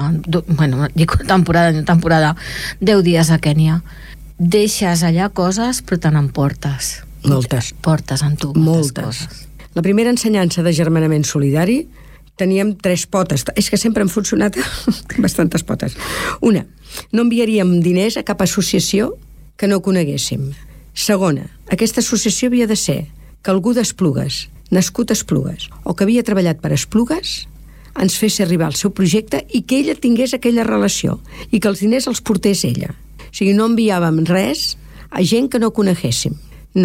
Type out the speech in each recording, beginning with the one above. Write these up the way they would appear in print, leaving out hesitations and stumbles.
dic temporada, 10 dies a Kènia. Deixes allà coses, però te n'emportes. Moltes. Portes amb tu moltes coses. La primera ensenyança de germanament solidari teníem 3 potes. És que sempre han funcionat bastantes potes. Una, no enviaríem diners a cap associació que no coneguéssim. Segona, aquesta associació havia de ser que algú d'Esplugues, nascut a Esplugues, o que havia treballat per Esplugues, ens fes arribar el seu projecte i que ella tingués aquella relació i que els diners els portés ella. O sigui, no enviàvem res a gent que no coneguéssim.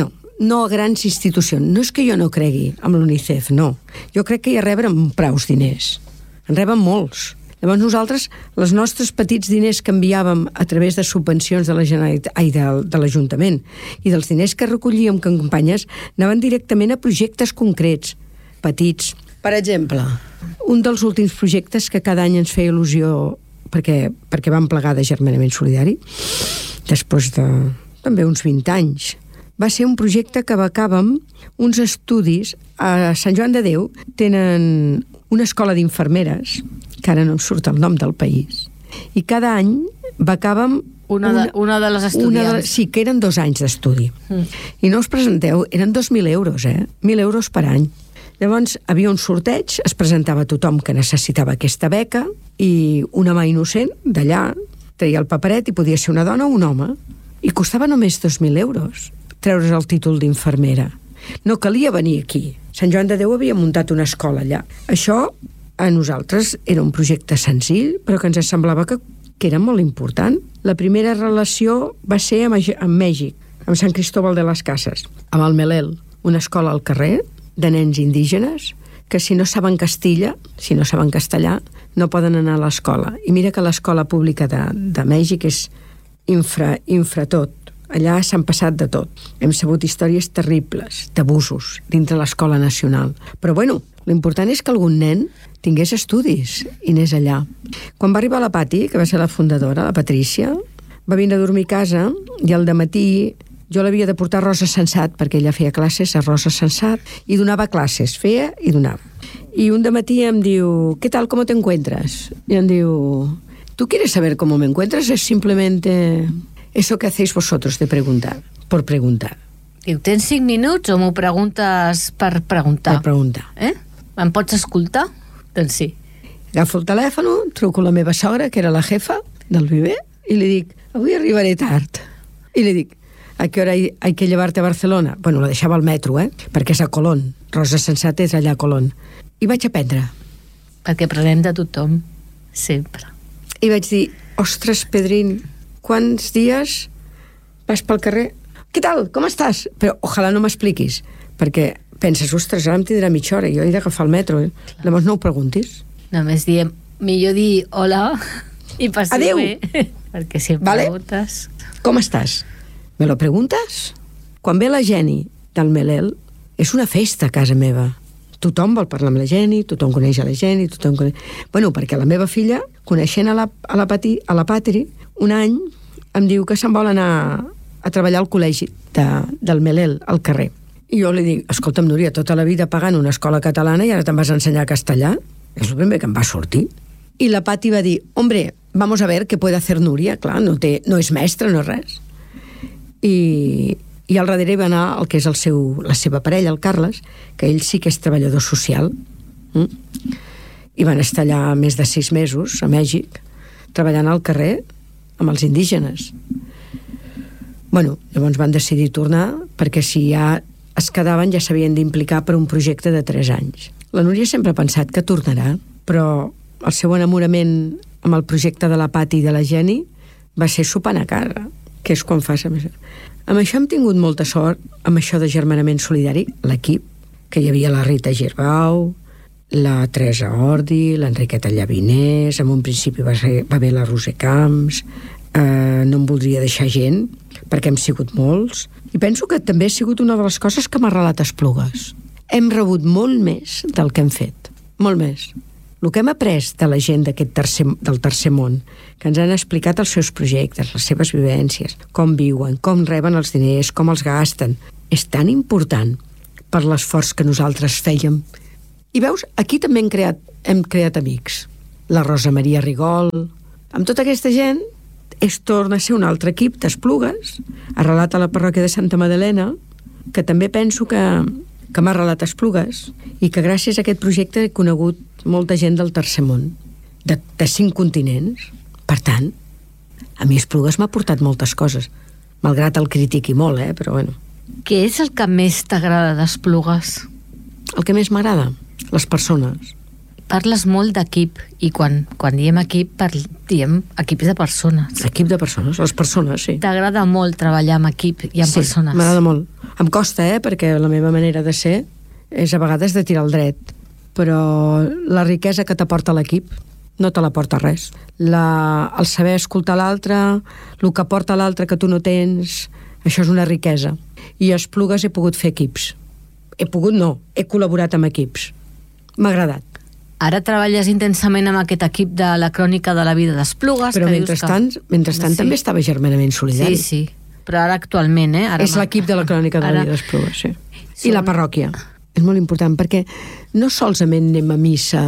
No a grans institucions. No és que jo no cregui amb l'UNICEF, no. Jo crec que hi reben praus diners. En reben molts. Llavors nosaltres, els nostres petits diners que enviàvem a través de subvencions de la Generalitat, de l'Ajuntament, i dels diners que recollíem com campanyes, anaven directament a projectes concrets, petits. Per exemple, un dels últims projectes que cada any ens feia il·lusió perquè vam plegar de germanament solidari, després de també uns 20 anys, va ser un projecte que becàvem uns estudis a Sant Joan de Déu. Tenen una escola d'infermeres, que ara no em surt el nom del país, i cada any becàvem una de les estudiants. Sí, que eren 2 anys d'estudi. I no us presenteu, eren 2.000 euros, 1.000 euros per any. Llavors, havia un sorteig, es presentava tothom que necessitava aquesta beca i una mà innocent d'allà treia el paperet i podia ser una dona o un home. I costava només 2.000 euros treure's el títol d'infermera. No calia venir aquí. Sant Joan de Déu havia muntat una escola allà. Això, a nosaltres, era un projecte senzill, però que ens semblava que era molt important. La primera relació va ser amb Mèxic, amb Sant Cristóbal de les Casas, amb el Melel, una escola al carrer de nens indígenes que si no saben castilla, si no saben castellà, no poden anar a l'escola. I mira que l'escola pública de Mèxic és infra tot. Allà s'han passat de tot. Hem sabut històries terribles d'abusos dintre l'escola nacional. Però bueno, l'important és que algun nen tingués estudis i anés allà. Quan va arribar la Pati, que va ser la fundadora, la Patrícia, va vindre a dormir a casa i al dematí jo l'havia de portar a Rosa Sensat, perquè ella feia classes a Rosa Sensat i donava classes, feia i donava. I un dematí em diu, ¿qué tal, cómo te encuentras? I em diu, ¿tú quieres saber cómo me encuentras? Es simplemente eso que hacéis vosotros de preguntar, por preguntar. Diu, tens 5 minuts o m'ho preguntes per preguntar? Per preguntar. Em pots escoltar? Doncs sí. Agafo el telèfon, truco a la meva sogra, que era la jefa del Viver, i li dic, avui arribaré tard. I li dic, ¿a qué hora hay que llevarte a Barcelona? Bueno, la deixava al metro, perquè és a Colón. Rosa Sensat és allà a Colón. I vaig aprendre. Perquè aprenem de tothom, sempre. I vaig dir, ostres, Pedrín, quants dies vas pel carrer? Què tal, com estàs? Però ojalà no m'expliquis, perquè penses, ostres, ara em tindrà mitja hora, jo he d'agafar el metro, Llavors no ho preguntis. Només diem, millor dir hola i passi bé. Perquè si em preguntes... Com estàs? Me lo preguntes? Quan ve la Geni del Melel, és una festa a casa meva. Tothom vol parlar amb la Geni, tothom coneix a la Geni, tothom coneix... Bueno, perquè la meva filla, coneixent a la Patri, un any em diu que se'n vol anar a treballar al col·legi del Melel, al carrer. I jo li dic, escolta'm, Núria, tota la vida pagant una escola catalana i ara te'n vas a ensenyar castellà? És el primer que em va sortir. I la Pati va dir, hombre, vamos a ver què puede hacer Núria. Clar, no és mestra, no és res. I al darrere va anar el que és la seva parella, el Carles, que ell sí que és treballador social. I van estar allà més de 6 mesos, a Mèxic, treballant al carrer amb els indígenes. Bueno, llavors van decidir tornar, perquè si ja es quedaven ja s'havien d'implicar per un projecte de 3 anys. La Núria sempre ha pensat que tornarà, però el seu enamorament amb el projecte de la Pati i de la Geni va ser sopant a cara, que és quan fas... Amb això hem tingut molta sort, amb això de germanament solidari, l'equip, que hi havia la Rita Girbau, la Teresa Ordi, l'Enriqueta Llavinés, en un principi va haver la Roser Camps, no em voldria deixar gent, perquè hem sigut molts, i penso que també ha sigut una de les coses que m'ha arrelat Esplugues. Hem rebut molt més del que hem fet, molt més. El que hem après de la gent del tercer món, que ens han explicat els seus projectes, les seves vivències, com viuen, com reben els diners, com els gasten, és tan important per l'esforç que nosaltres fèiem. I veus, aquí també hem creat amics. la Rosa Maria Rigol. Amb tota aquesta gent torna a ser un altre equip d'Esplugues, arrelat a la parròquia de Santa Madalena, que també penso que m'ha arrelat a Esplugues, i que gràcies a aquest projecte he conegut molta gent del tercer món, de 5 continents. Per tant, a mi Esplugues m'ha portat moltes coses, malgrat el critiqui molt, però bueno. Què és el que més t'agrada d'Esplugues? El que més m'agrada? Les persones. Parles molt d'equip, i quan diem equip, diem equips de persones. Equip de persones, les persones, sí. T'agrada molt treballar amb equip i amb persones? Sí, m'agrada molt. Em costa, perquè la meva manera de ser és a vegades de tirar el dret, però la riquesa que t'aporta l'equip no te l'aporta res. El saber escoltar l'altre, el que aporta l'altre que tu no tens, això és una riquesa. I a Esplugues he pogut fer equips. He col·laborat amb equips. M'ha agradat. Ara treballes intensament amb aquest equip de la crònica de la vida d'Esplugues. Però mentrestant també estava Germanament Solidari. Sí, però ara actualment, és l'equip de la crònica de la vida d'Esplugues, sí. I la parròquia. És molt important, perquè no solament anem a missa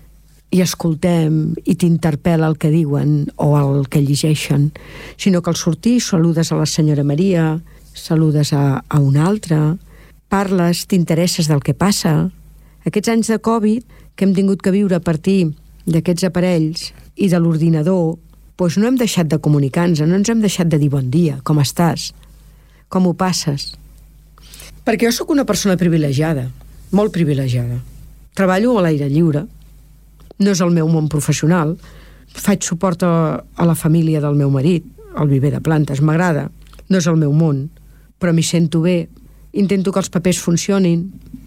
i escoltem i t'interpel·la el que diuen o el que llegeixen, sinó que al sortir saludes a la senyora Maria, saludes a una altra, parles, t'interesses del que passa. Aquests anys de Covid que hem tingut que viure a partir d'aquests aparells i de l'ordinador, doncs no hem deixat de comunicar-nos, no ens hem deixat de dir bon dia, com estàs, com ho passes. Perquè jo sóc una persona privilegiada, molt privilegiada. Treballo a l'aire lliure, no és el meu món professional, faig suport a la família del meu marit, al viver de plantes, m'agrada, no és el meu món, però m'hi sento bé, intento que els papers funcionin,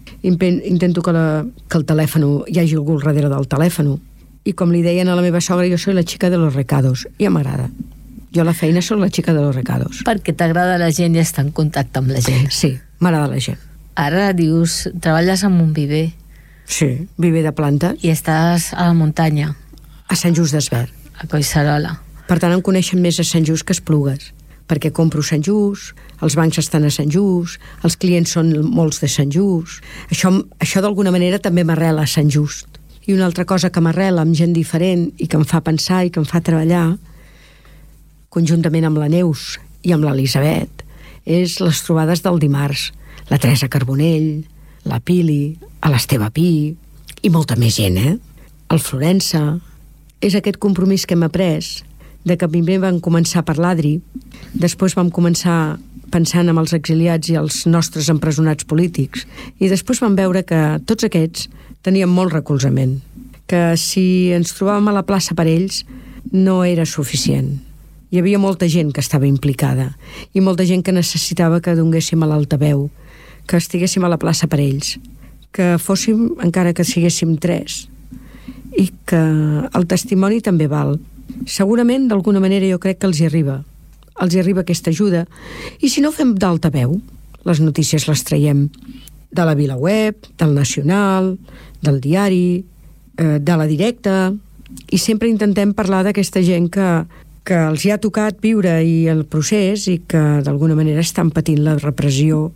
intento que el telèfon, hi hagi algú al darrere del telèfon, i com li deien a la meva sogra, jo soy la chica de los recados, i ja m'agrada. Jo a la feina soc la chica de los recados. Perquè t'agrada la gent i estar en contacte amb la gent. Sí, m'agrada la gent. Ara dius, treballes en un viver. Sí, viver de plantes. I estàs a la muntanya. A Sant Just Desvern. A Collserola. Per tant, em coneixen més a Sant Just que a Esplugues, perquè compro a Sant Just, els bancs estan a Sant Just, els clients són molts de Sant Just. Això d'alguna manera també m'arrela a Sant Just. I una altra cosa que m'arrela amb gent diferent i que em fa pensar i que em fa treballar, conjuntament amb la Neus i amb l'Elisabet, és les trobades del dimarts. La Teresa Carbonell, la Pili, l'Esteve Pi i molta més gent, El Florença. És aquest compromís que hem après de que primer vam començar per l'Adri, després vam començar pensant en els exiliats i els nostres empresonats polítics, i després vam veure que tots aquests tenien molt recolzament, que si ens trobàvem a la plaça per ells no era suficient. Hi havia molta gent que estava implicada i molta gent que necessitava que donéssim a l'altaveu, que estiguéssim a la plaça per ells, que fóssim, encara que siguéssim 3, i que el testimoni també val. Segurament, d'alguna manera, jo crec que els hi arriba aquesta ajuda, i si no fem d'altaveu, les notícies les traiem de la VilaWeb, del Nacional, del diari, de la Directa, i sempre intentem parlar d'aquesta gent que els hi ha tocat viure i el procés i que d'alguna manera estan patint la repressió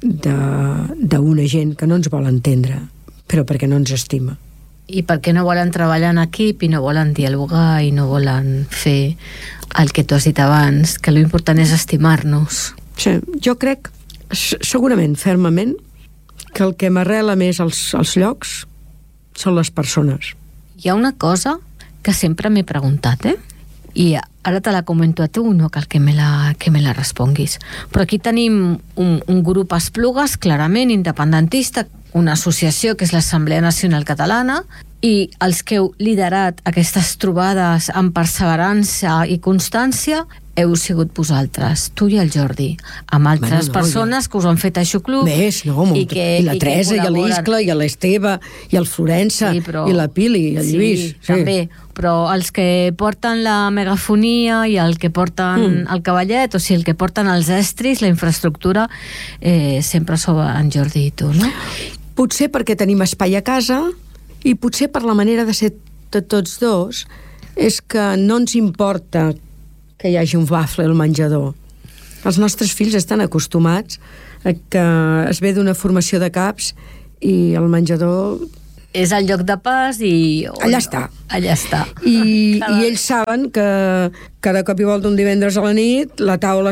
d'una gent que no ens vol entendre, però perquè no ens estima. I perquè no volen treballar en equip i no volen dialogar i no volen fer el que tu has dit abans, que l'important és estimar-nos. Sí, jo crec, segurament, fermament, que el que m'arrela més als llocs són les persones. Hi ha una cosa que sempre m'he preguntat, i ara te la comento a tu, no cal que me la responguis. Però aquí tenim un grup a Esplugues, clarament independentista, una associació que és l'Assemblea Nacional Catalana, i els que heu liderat aquestes trobades amb perseverança i constància heu sigut vosaltres, tu i el Jordi, amb altres persones que us han fet Aixoclub. Més, no, i la Teresa, i l'Iscla, i l'Esteve, i el Florença, i la Pili, i el Lluís. Sí, també, però els que porten la megafonia i el que porten el cavallet, o sigui, el que porten els estris, la infraestructura, sempre sou en Jordi i tu, no? Potser perquè tenim espai a casa i potser per la manera de ser de tots dos és que no ens importa que hi hagi un wafle al menjador. Els nostres fills estan acostumats a que es ve d'una formació de caps i el menjador És el lloc de pas i... Allà està. Allà està. I ells saben que cada cop i volta un divendres a la nit la taula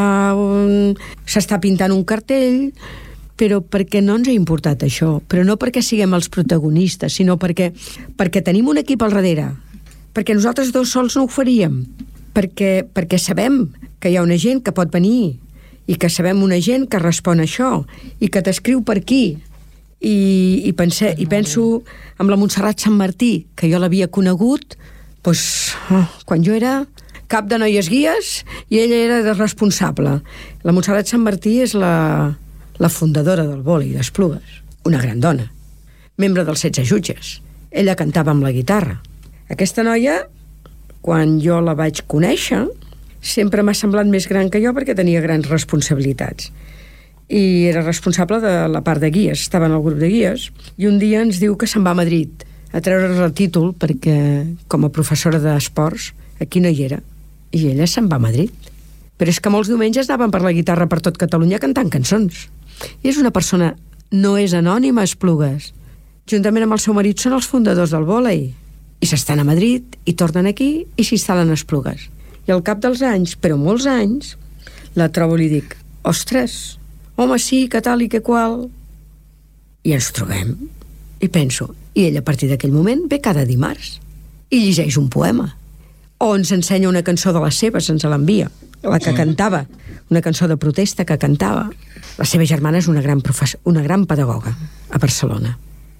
s'està pintant un cartell, però perquè no ens ha importat això, però no perquè siguem els protagonistes, sinó perquè tenim un equip al darrere, perquè nosaltres dos sols no ho faríem, perquè sabem que hi ha una gent que pot venir i que sabem una gent que respon a això i que t'escriu per aquí. I penso amb la Montserrat Sant Martí, que jo l'havia conegut quan jo era cap de noies guies i ella era responsable. La Montserrat Sant Martí és la fundadora del vòlei d'Esplugues, una gran dona, membre dels 16 jutges. Ella cantava amb la guitarra. Aquesta noia, quan jo la vaig conèixer, sempre m'ha semblat més gran que jo perquè tenia grans responsabilitats. I era responsable de la part de guies, estava en el grup de guies, i un dia ens diu que se'n va a Madrid a treure's el títol perquè com a professora d'esports aquí no hi era, i ella se'n va a Madrid. Però és que molts diumenges anaven per la guitarra per tot Catalunya cantant cançons. I és una persona, no és anònima, Esplugues. Juntament amb el seu marit són els fundadors del vòlei, i s'estan a Madrid i tornen aquí i s'instal·len a Esplugues. I al cap dels anys, però molts anys, la trobo i li dic, ostres, home, sí, que tal i que qual. I ens trobem. I penso, i ella a partir d'aquell moment ve cada dimarts i llegeix un poema. O ens ensenya una cançó de les seves, ens l'envia, la que cantava, una cançó de protesta que cantava. La seva germana és una gran pedagoga a Barcelona.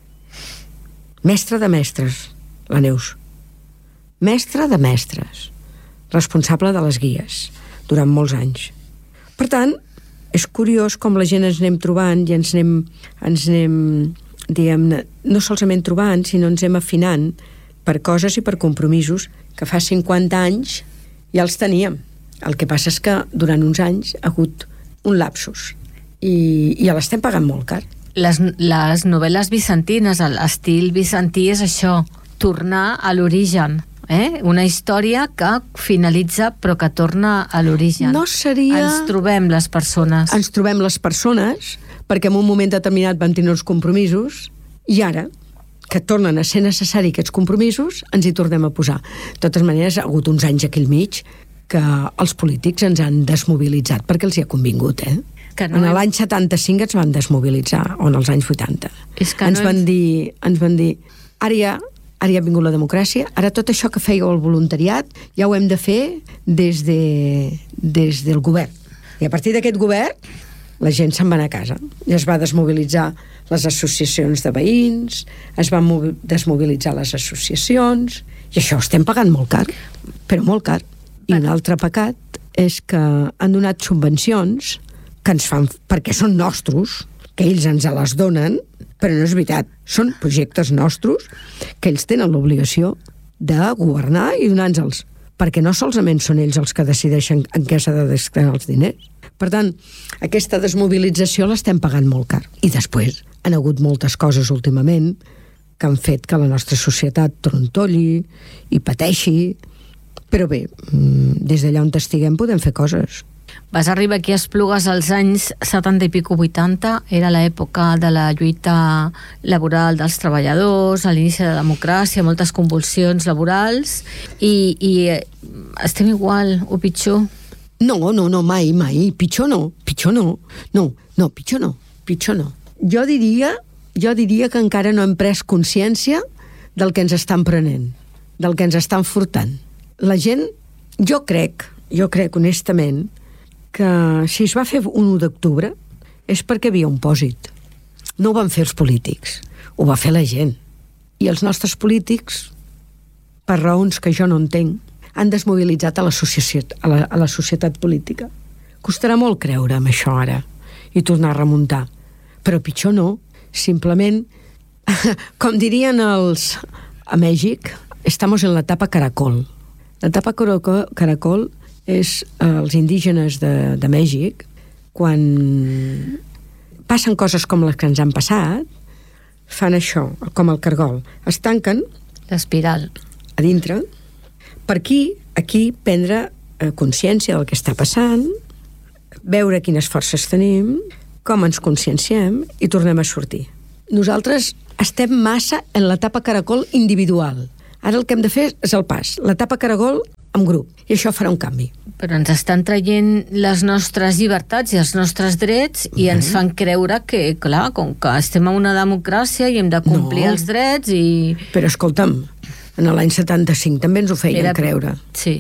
Mestra de mestres, la Neus. Mestra de mestres. Responsable de les guies durant molts anys. Per tant, és curiós com la gent ens anem trobant i ens anem diguem-ne, no solament trobant, sinó ens anem afinant per coses i per compromisos que fa 50 anys ja els teníem. El que passa és que durant uns anys ha hagut un lapsus i ja l'estem pagant molt car. Les novel·les bizantines, l'estil bizantí és això, tornar a l'origen. Una història que finalitza però que torna a l'origen. No seria... Ens trobem les persones. Ens trobem les persones perquè en un moment determinat vam tenir uns compromisos i ara, que tornen a ser necessari aquests compromisos, ens hi tornem a posar. De totes maneres, ha hagut uns anys aquí al mig que els polítics ens han desmobilitzat perquè els hi ha convingut, Que no l'any 75 ens van desmobilitzar, o en els anys 80. Ens van dir, ara ja ha vingut la democràcia, ara tot això que fèieu el voluntariat ja ho hem de fer des del govern. I a partir d'aquest govern la gent se'n va anar a casa i es va desmobilitzar les associacions de veïns, es van desmobilitzar les associacions i això ho estem pagant molt car, però molt car. I un altre pecat és que han donat subvencions que ens fan perquè són nostres, que ells ens les donen, però no és veritat, són projectes nostres que ells tenen l'obligació de governar i donar-nos-els, perquè no solament són ells els que decideixen en què s'ha de destinar els diners. Per tant, aquesta desmobilització l'estem pagant molt car. I després han hagut moltes coses últimament que han fet que la nostra societat trontolli i pateixi, però bé, des d'allà on estiguem podem fer coses. Vas arribar aquí a Esplugues als anys 70 i pico 80, era l'època de la lluita laboral dels treballadors, a l'inici de la democràcia, moltes convulsions laborals, i estem igual o pitjor? No, mai, pitjor no. No, pitjor no. Jo diria que encara no hem pres consciència del que ens estan prenent, del que ens estan furtant. La gent, jo crec honestament, que si es va fer un 1 d'octubre és perquè havia un pòsit. No ho van fer els polítics, ho va fer la gent. I els nostres polítics, per raons que jo no entenc, han desmobilitzat a la societat política. Costarà molt creure en això ara i tornar a remuntar. Però pitjor no, simplement, com dirien els a Mèxic, estamos en l'etapa caracol. L'etapa caracol és els indígenes de Mèxic, quan passen coses com les que ens han passat, fan això, com el cargol. Es tanquen l'espiral a dintre, per aquí prendre consciència del que està passant, veure quines forces tenim, com ens conscienciem i tornem a sortir. nosaltres estem massa en l'etapa caracol individual. Ara el que hem de fer és el pas, l'etapa caracol en grup, i això farà un canvi. Però ens estan traient les nostres llibertats i els nostres drets i ens fan creure que, clar, com que estem en una democràcia i hem de complir els drets i... Però escolta'm, en l'any 75 també ens ho feien creure. Sí.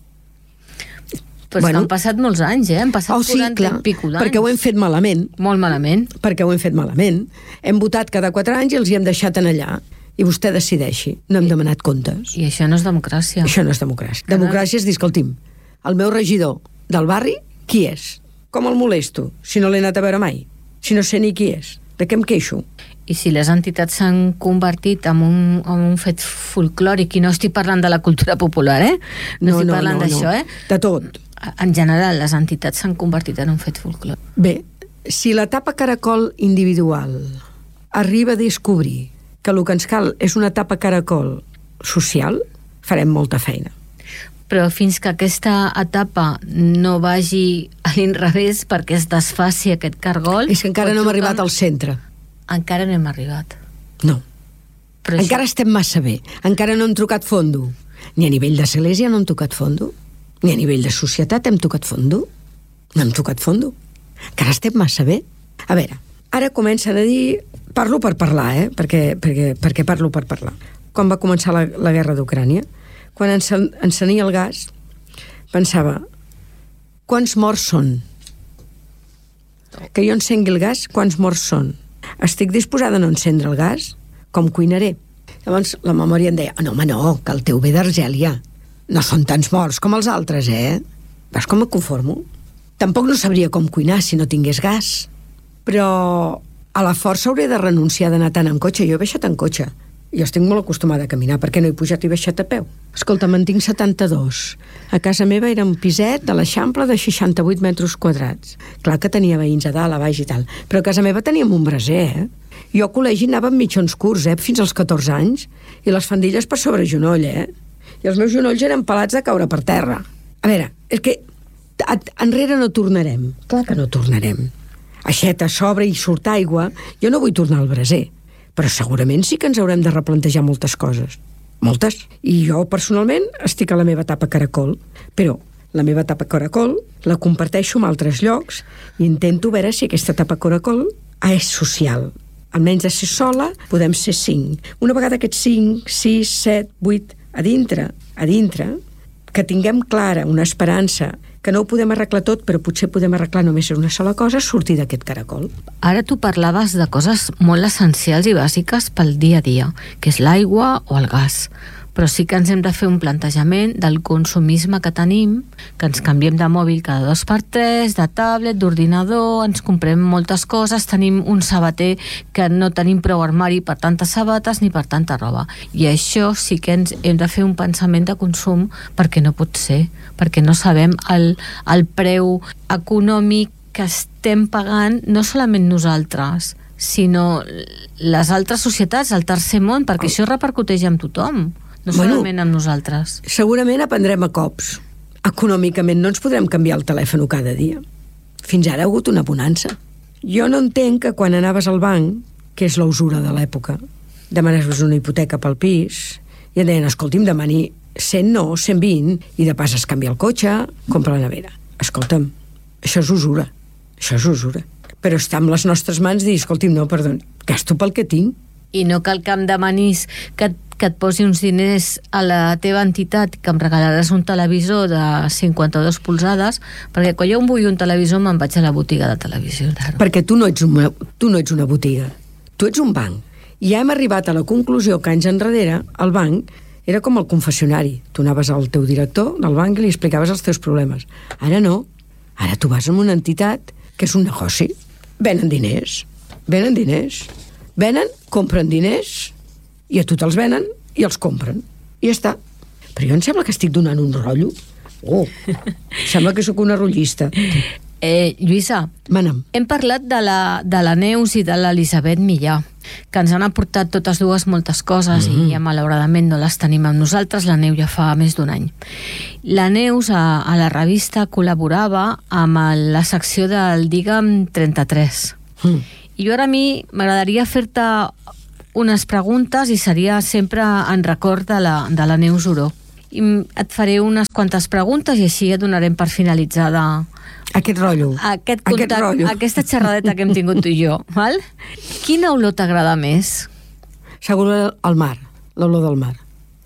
Però han passat molts anys, Han passat 40 i pico d'anys. Perquè ho hem fet malament. Molt malament. Perquè ho hem fet malament. Hem votat cada 4 anys i els hi hem deixat en allà. I vostè decideixi. No hem demanat comptes. I això no és democràcia. Això no és democràcia. Democràcia és dir, escolti'm, el meu regidor del barri, qui és? Com el molesto, si no l'he anat a veure mai? Si no sé ni qui és? De què em queixo? I si les entitats s'han convertit en un fet folclòric, i no estic parlant de la cultura popular, No estic parlant d'això, De tot. En general, les entitats s'han convertit en un fet folclòric. Bé, si l'etapa caracol individual arriba a descobrir que el que ens cal és una etapa caracol social, farem molta feina. Però fins que aquesta etapa no vagi a l'inrevés perquè es desfaci aquest cargol... És que encara no hem arribat al centre. Encara no hem arribat. No. Però encara estem massa bé. Encara no hem tocat fondo. Ni a nivell d'església no hem tocat fondo. Ni a nivell de societat hem tocat fondo. No hem tocat fondo. Encara estem massa bé. A veure, ara comencen a dir... Parlo per parlar, perquè parlo per parlar. Quan va començar la guerra d'Ucrània, quan encenia el gas, pensava, quants morts són? Que jo encengui el gas, quants morts són? Estic disposada a no encendre el gas? Com cuinaré? Llavors la memòria em deia, no, home, no, que el teu ve d'Argèlia. No són tants morts com els altres, Veus com em conformo? Tampoc no sabria com cuinar si no tingués gas. Però a la força hauré de renunciar d'anar tant en cotxe. Jo he baixat en cotxe. Jo estic molt acostumada a caminar, perquè no he pujat i baixat a peu. Escolta, me'n tinc 72. A casa meva era un piset de l'Eixample de 68 metres quadrats. Clar que tenia veïns a dalt, a baix i tal, però a casa meva teníem un braser, Jo a col·legi anava amb mitjons curts, fins als 14 anys, i les fandilles per sobre genoll, I els meus genolls eren pelats de caure per terra. A veure, és que enrere no tornarem. Clar que no tornarem. Aixeta, s'obre i surt aigua. Jo no vull tornar al braser, però segurament sí que ens haurem de replantejar moltes coses. Moltes. I jo, personalment, estic a la meva etapa caracol, però la meva etapa caracol la comparteixo amb altres llocs i intento veure si aquesta etapa caracol és social. Almenys de ser sola, podem ser 5. Una vegada aquests 5, 6, 7, 8, a dintre, que tinguem clara una esperança, que no ho podem arreglar tot, però potser podem arreglar només una sola cosa, sortir d'aquest caracol. Ara tu parlaves de coses molt essencials i bàsiques pel dia a dia, que és l'aigua o el gas. Però sí que ens hem de fer un plantejament del consumisme que tenim, que ens canviem de mòbil cada 2x3, de tablet, d'ordinador, ens comprem moltes coses, tenim un sabater que no tenim prou armari per tantes sabates ni per tanta roba. I això sí que ens hem de fer un pensament de consum, perquè no pot ser, perquè no sabem el preu econòmic que estem pagant, no solament nosaltres, sinó les altres societats, el tercer món, perquè això repercuteix en tothom. No solament amb nosaltres. Segurament aprendrem a cops. Econòmicament no ens podrem canviar el telèfon cada dia. Fins ara ha hagut una bonança. Jo no entenc que quan anaves al banc, que és la usura de l'època, demanaves una hipoteca pel pis i et deien, escolti'm, demani 100 no, 120, i de pas es canvia el cotxe, compra la nevera. Escolta'm, això és usura. Això és usura. Però està amb les nostres mans dir, escolti'm, no, perdó, gasto pel que tinc. I no cal que em demanis que et posi uns diners a la teva entitat, que em regalaràs un televisor de 52 polzades, perquè quan jo vull un televisor me'n vaig a la botiga de televisió. Perquè tu no ets una botiga, tu ets un banc. I ja hem arribat a la conclusió que anys enrere el banc era com el confessionari. Tu anaves al teu director del banc i li explicaves els teus problemes. Ara no. Ara tu vas a una entitat que és un negoci. Venen diners. Venen, compren diners, i a tu te'ls venen i els compren. I ja està. Però jo em sembla que estic donant un rotllo. Sembla que sóc una rotllista. Lluïsa, Mana'm. Hem parlat de la Neus i de l'Elisabet Millà, que ens han aportat totes dues moltes coses i ja malauradament no les tenim amb nosaltres. La Neus ja fa més d'un any. La Neus a la revista col·laborava amb la secció del Digue'm 33. I ara a mi m'agradaria fer-te unes preguntes i seria sempre en record de la Neus Oró. I et faré unes quantes preguntes i així et donarem per finalitzada aquest rotllo. Aquesta xerradeta que hem tingut tu i jo. Val? Quina olor t'agrada més? Segur el mar, l'olor del mar.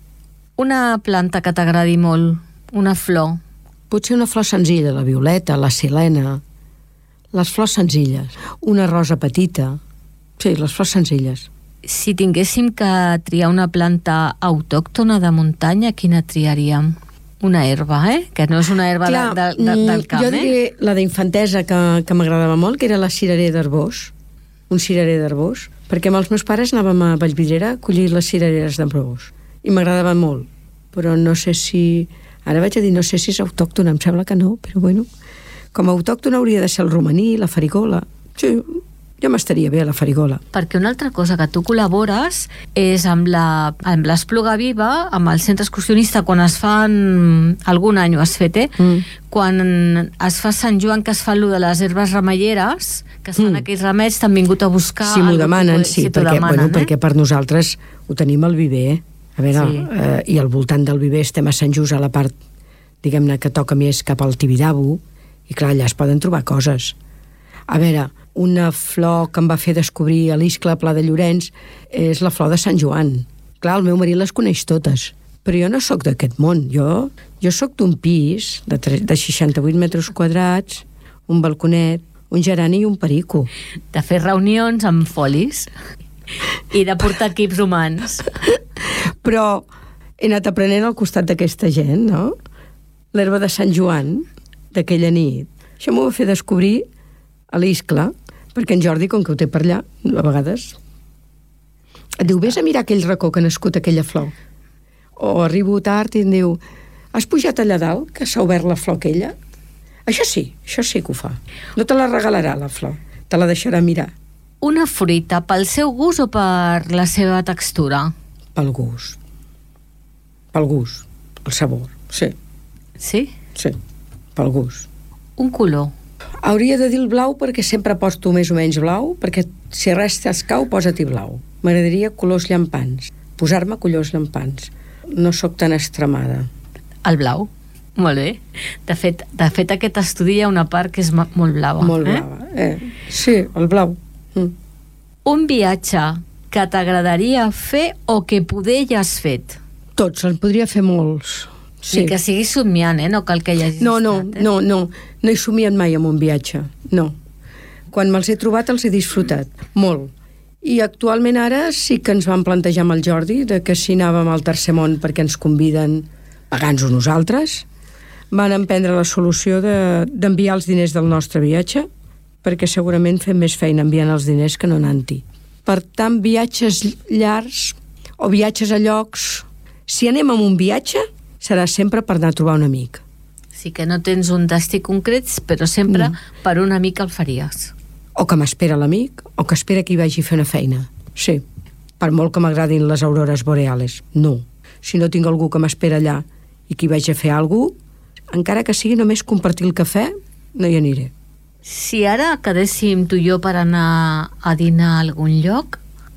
Una planta que t'agradi molt, una flor. Potser una flor senzilla, la violeta, la silena, les flors senzilles. Una rosa petita. Sí, les flors senzilles. Si tinguéssim que triar una planta autòctona de muntanya, quina triaríem? Una herba, que no és una herba del camp. Jo diré la d'infantesa que m'agradava molt, que era la cirerer d'Arbós, un cirerer d'Arbós, perquè amb els meus pares anàvem a Vallvidrera a collir les cirereres d'Arbós. I m'agradava molt, però no sé si... Ara vaig a dir, no sé si és autòctona, em sembla que no, però bueno, com a autòctona hauria de ser el romaní, la farigola. Sí, jo m'estaria bé a la farigola. Perquè una altra cosa que tu col·labores és amb l'Espluga Viva, amb el centre excursionista, quan es fan... Algun any ho has fet, Quan es fa Sant Joan, que es fa allò de les herbes remeieres, que es fan aquells remeis, t'han vingut a buscar... Si m'ho demanen, sí, perquè per nosaltres ho tenim al viver, A veure, i al voltant del viver estem a Sant Just, a la part, diguem-ne, que toca més cap al Tibidabo, i clar, allà es poden trobar coses. A veure, una flor que em va fer descobrir a l'Iscle, a Pla de Llorenç, és la flor de Sant Joan. Clar, el meu marit les coneix totes, però jo no sóc d'aquest món. Jo sóc d'un pis de 68 metres quadrats, un balconet, un gerani i un perico. De fer reunions amb folis i de portar equips humans. Però he anat aprenent al costat d'aquesta gent, no? L'herba de Sant Joan, d'aquella nit. Això m'ho va fer descobrir a l'Iscle, perquè en Jordi, com que ho té per allà, a vegades, et diu, vés a mirar aquell racó que ha nascut aquella flor. O arribo tard i em diu, has pujat allà dalt, que s'ha obert la flor aquella? Això sí que ho fa. No te la regalarà, la flor. Te la deixarà mirar. Una fruita, pel seu gust o per la seva textura? Pel gust. Pel gust. El sabor, sí. Sí? Sí, pel gust. Un color. Hauria de dir el blau perquè sempre porto més o menys blau, perquè si res t'escau, posa-t'hi blau. M'agradaria colors llampants. Posar-me colors llampants. No sóc tan extremada. El blau. Molt bé. De fet aquest estudi hi ha una part que és molt blava. Molt blava, Sí, el blau. Un viatge que t'agradaria fer o que poder ja has fet? Tots, en podria fer molts. Sí. I que sigui somiant, no cal que hi hagis estat. No he somiat mai en un viatge, no. Quan me'ls he trobat els he disfrutat, molt. I actualment ara sí que ens vam plantejar amb el Jordi de que si anàvem al Tercer Món perquè ens conviden pagant-nos nosaltres, van emprendre la solució d'enviar els diners del nostre viatge, perquè segurament fem més feina enviant els diners que no anant-hi. Per tant, viatges llargs o viatges a llocs, si anem a un viatge, serà sempre per anar a trobar un amic. Sí que no tens un destí concret, però sempre per un amic el faries. O que m'espera l'amic, o que espera que hi vagi a fer una feina. Sí, per molt que m'agradin les aurores boreales. No. Si no tinc algú que m'espera allà i que hi vagi a fer alguna cosa, encara que sigui només compartir el cafè, no hi aniré. Si ara quedéssim tu i jo per anar a dinar a algun lloc,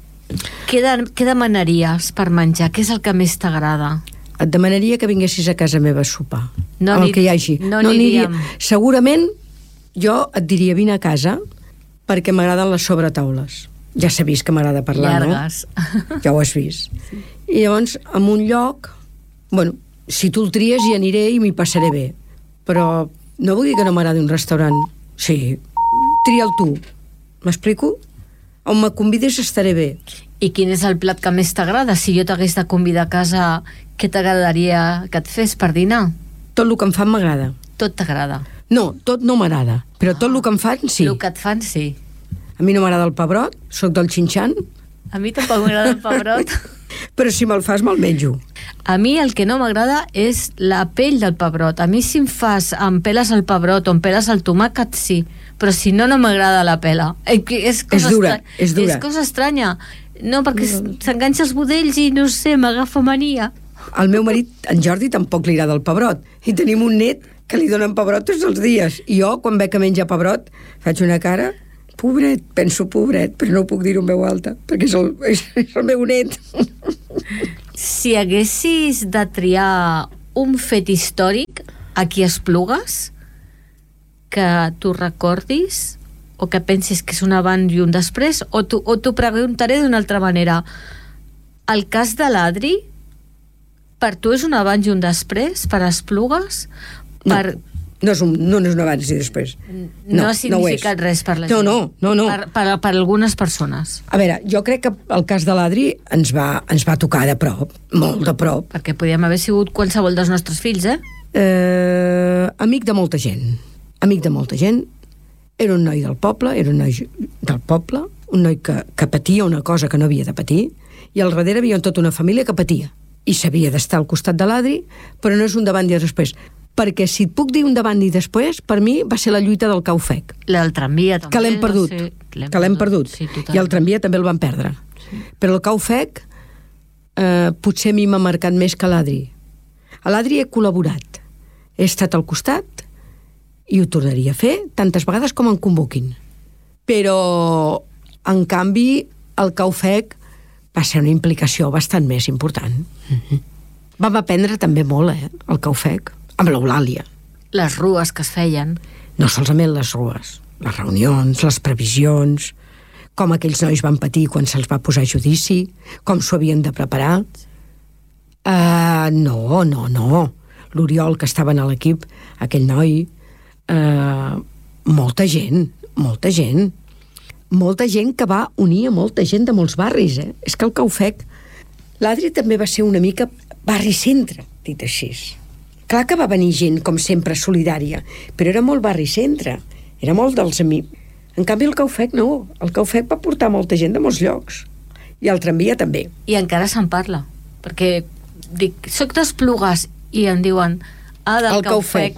què demanaries per menjar? Què és el que més t'agrada? Et demanaria que vinguessis a casa meva a sopar. No el que hi hagi. No aniríem. Segurament jo et diria vine a casa perquè m'agraden les sobretaules. Ja s'ha vist que m'agrada parlar, llargues. No? Ja ho has vist. Sí. I llavors, en un lloc, bueno, si tu el tries hi aniré i m'hi passaré bé. Però no vull dir que no m'agradi un restaurant. Sí, tria'l tu. M'explico? On me convidis estaré bé. I quin és el plat que més t'agrada? Si jo t'hagués de convidar a casa, què t'agradaria que et fes per dinar? Tot el que em fan m'agrada. Tot t'agrada? No, tot no m'agrada, però tot el que em fan, sí. El que et fan, sí. A mi no m'agrada el pebrot, sóc del xinxan. A mi tampoc m'agrada el pebrot. Però si me'l fas, me'l menjo. A mi el que no m'agrada és la pell del pebrot. A mi si em fas, em peles el pebrot o em peles el tomàquet, sí. Però si no, no m'agrada la pela. És dura, és dura. És cosa estranya. No, perquè s'enganxa els budells i, no sé, m'agafa mania. Al meu marit, en Jordi, tampoc li agrada el pebrot. I tenim un net que li donen pebrot tots els dies. I jo, quan veig que menja pebrot, faig una cara Pobret, penso pobret, però no ho puc dir en veu alta, perquè és el meu net. Si haguessis de triar un fet històric aquí a Esplugues que tu recordis o que pensis que és un abans i un després, o t'ho preguntaré d'una altra manera. El cas de l'Adri per tu és un abans i un després per Esplugues? No és un abans i després. No ha significat res per la gent. No. Per algunes persones. A veure, jo crec que el cas de l'Adri ens va tocar de prop, molt de prop. Perquè podíem haver sigut qualsevol dels nostres fills, Amic de molta gent. Era un noi del poble, un noi que patia una cosa que no havia de patir, i al darrere havia tota una família que patia. I s'havia d'estar al costat de l'Adri, però no és un davant i després. Perquè si et puc dir un davant i després, per mi va ser la lluita del Caufec. La del tramvia també. Que l'hem perdut. Sí, i el tramvia també el van perdre. Sí. Però el Caufec potser a mi m'ha marcat més que l'Adri. A l'Adri he col·laborat. He estat al costat i ho tornaria a fer tantes vegades com em convoquin. Però, en canvi, el Caufec va ser una implicació bastant més important. Vam aprendre també molt, el Caufec, amb l'Eulàlia. Les rues que es feien. No solament les rues, les reunions, les previsions, com aquells nois van patir quan se'ls va posar a judici, com s'ho havien de preparar. No. L'Oriol, que estava a l'equip, aquell noi, molta gent que va unir a molta gent de molts barris, És que el Caufec, l'Adri també va ser una mica barri-centre, dit així. Clar que va venir gent, com sempre, solidària, però era molt barri-centre, era molt dels amics. En canvi, el Caufec no. El Caufec va portar molta gent de molts llocs. I el tramvia també. I encara se'n parla, perquè dic, soc d'Esplugues, i em diuen, del Caufec.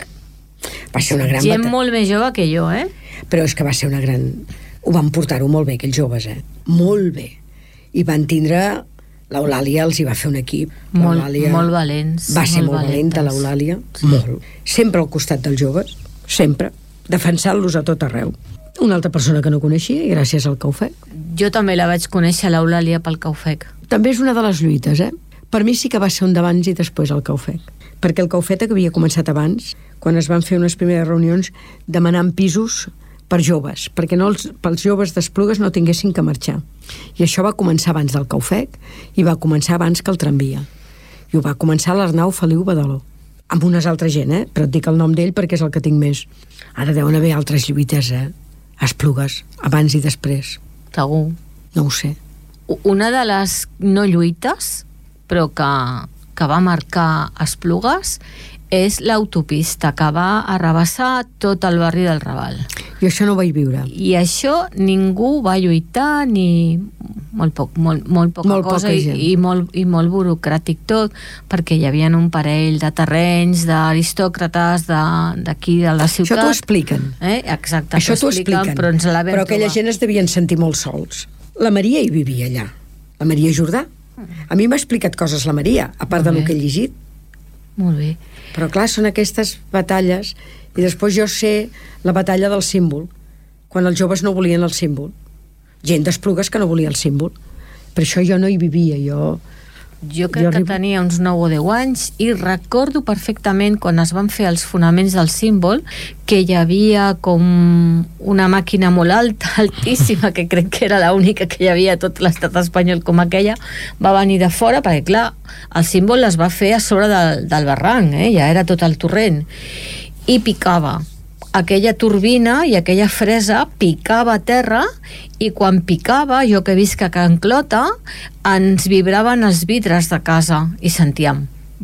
Va ser una gran gent molt més jove que jo, Però és que va ser una gran... Ho van portar-ho molt bé, aquells joves, Molt bé. I van tindre... L'Eulàlia els hi va fer un equip. Molt valents. Va ser molt valenta, l'Eulàlia. Sí. Molt. Sempre al costat dels joves. Sempre. Defensant-los a tot arreu. Una altra persona que no coneixia, i gràcies al Caufec. Jo també la vaig conèixer, l'Eulàlia, pel Caufec. També és una de les lluites, Per mi sí que va ser un d'abans i després el Caufec. Perquè el Caufec havia començat abans, quan es van fer unes primeres reunions demanant pisos per joves, perquè pels joves d'Esplugues no tinguessin que marxar. I això va començar abans del Caufec i va començar abans que el tramvia. I ho va començar l'Arnau Feliu Badaló. Amb unes altres gent, però et dic el nom d'ell perquè és el que tinc més. Ara deuen haver altres lluites, a Esplugues, abans i després. Segur. No ho sé. Una de les no lluites, però que va marcar Esplugues, és l'autopista que va arrabassar tot el barri del Raval. I això no ho vaig viure. I això ningú va lluitar, ni molt poca cosa, i molt burocràtic tot, perquè hi havia un parell de terrenys d'aristòcrates d'aquí de la ciutat. Això t'ho expliquen. Exacte, això t'ho expliquen. Però aquella gent es devien sentir molt sols. La Maria hi vivia allà. La Maria Jordà. A mi m'ha explicat coses la Maria, a part del que he llegit. Molt bé. Però clar, són aquestes batalles, i després jo sé la batalla del símbol, quan els joves no volien el símbol. Gent d'Esplugues que no volia el símbol. Per això jo no hi vivia, Jo crec que tenia uns 9 o 10 anys i recordo perfectament quan es van fer els fonaments del símbol que hi havia com una màquina molt alta, altíssima, que crec que era l'única que hi havia a tot l'estat espanyol com aquella, va venir de fora perquè clar, el símbol es va fer a sobre del barranc, ja era tot el torrent, i picava. Aquella turbina i aquella fresa picava a terra, i quan picava, jo que visc a Can Clota, ens vibraven els vidres de casa i sentíem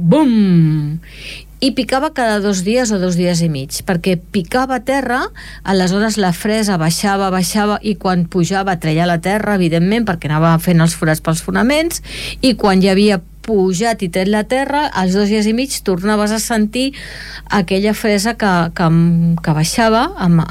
bum! I picava cada 2 dies o 2 dies i mig, perquè picava a terra, aleshores la fresa baixava, i quan pujava treia la terra, evidentment, perquè anava fent els forats pels fonaments, i quan ja havia pujat i tret la terra, als 2 dies i mig tornaves a sentir aquella fresa que baixava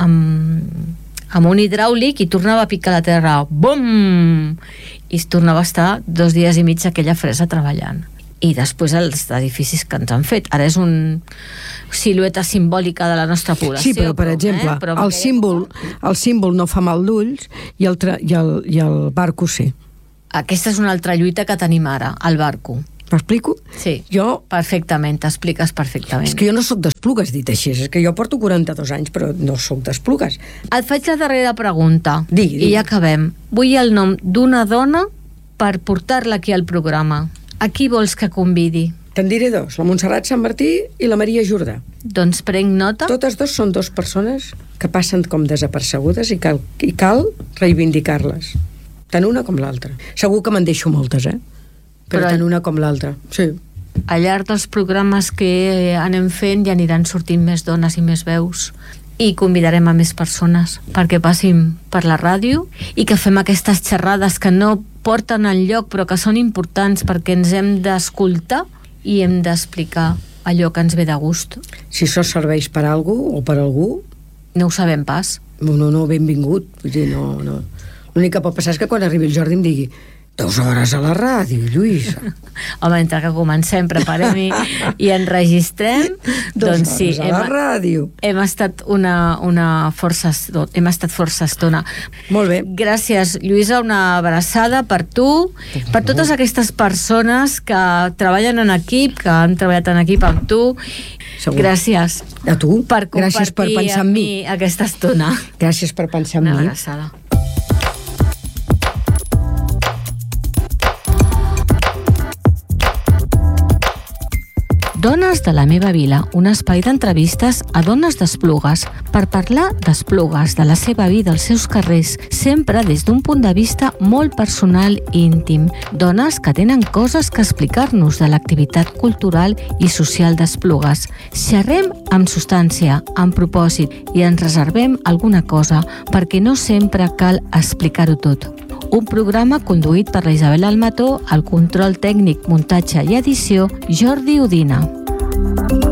amb un hidràulic i tornava a picar la terra, bum! I es tornava a estar 2 dies i mig aquella fresa treballant. I després els edificis que ens han fet. Ara és un silueta simbòlica de la nostra població. Sí, però, per exemple, el símbol no fa mal d'ulls i el barco sí. Aquesta és una altra lluita que tenim ara, el barco. M'explico? Sí, perfectament, t'expliques perfectament. És que jo no sóc d'Esplugues, dit així. És que jo porto 42 anys, però no sóc d'Esplugues. Et faig la darrera pregunta. Digui. I ja acabem. Vull el nom d'una dona per portar-la aquí al programa. A qui vols que convidi? Te'n diré dos, la Montserrat Sant Martí i la Maria Jordà. Doncs prenc nota. Totes dos són dues persones que passen com desapercebudes i cal reivindicar-les. Tant una com l'altra. Segur que me'n deixo moltes, però tant una com l'altra, sí. Al llarg dels programes que anem fent ja aniran sortint més dones i més veus i convidarem a més persones perquè passin per la ràdio i que fem aquestes xerrades que no porten enlloc però que són importants perquè ens hem d'escoltar i hem d'explicar allò que ens ve de gust. Si això serveix per a algú o per a algú... No ho sabem pas. No, benvingut. Vull dir, no. L'únic que pot passar és que quan arribi el Jordi em digui 2 hores a la ràdio, Lluïsa. Home, entre que comencem, preparem i enregistrem, doncs sí, a la ràdio. Hem estat força estona. Molt bé. Gràcies, Lluïsa, una abraçada per tu, per totes aquestes persones que treballen en equip, que han treballat en equip amb tu. Segur. Gràcies. A tu. Per gràcies per pensar en mi aquesta estona. Gràcies per pensar en mi. Una abraçada. Dones de la meva vila, un espai d'entrevistes a dones d'Esplugues per parlar d'Esplugues, de la seva vida, els seus carrers, sempre des d'un punt de vista molt personal i íntim. Dones que tenen coses que explicar-nos de l'activitat cultural i social d'Esplugues. Xerrem amb substància, amb propòsit i ens reservem alguna cosa perquè no sempre cal explicar-ho tot. Un programa conduït per la Isabel Almató, el control tècnic, muntatge i edició, Jordi Udina.